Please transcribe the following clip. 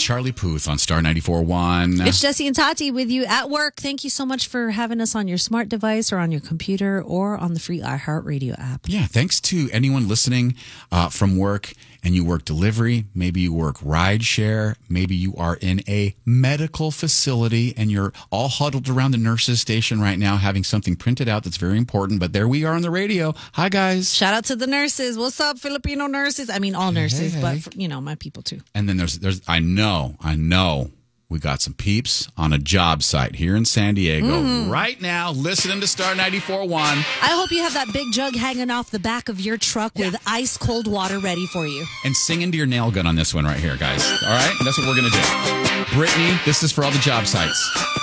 Charlie Puth on Star 94.1. It's Jesse and Tati with you at work. Thank you so much for having us on your smart device or on your computer or on the free iHeartRadio app. Yeah, thanks to anyone listening from work, and you work delivery, maybe you work ride share, maybe you are in a medical facility and you're all huddled around the nurse's station right now having something printed out that's very important, but there we are on the radio. Hi, guys. Shout out to the nurses. What's up, Filipino nurses? I mean, all nurses, Hey. but, my people too. And then there's I know. We got some peeps on a job site here in San Diego right now listening to Star 94.1. I hope you have that big jug hanging off the back of your truck with ice cold water ready for you. And sing into your nail gun on this one right here, guys. All right? That's what we're going to do. Brittany, this is for all the job sites.